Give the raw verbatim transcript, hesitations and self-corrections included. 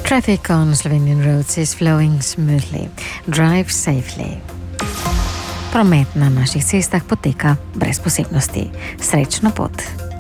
Traffic on Slovenian roads is flowing smoothly. Drive safely. Promet na naših cestah poteka brez posebnosti. Srečno pot!